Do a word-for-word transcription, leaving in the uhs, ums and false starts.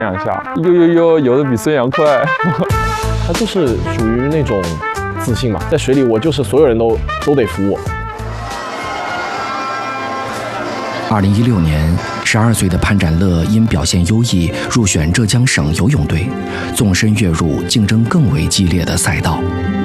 两下，呦呦呦，游的比孙杨快。 他就是属于那种自信嘛，在水里我就是所有人都都得服我。 二零一六年，十二岁的潘展乐因表现优异入选浙江省游泳队，纵身跃入竞争更为激烈的赛道。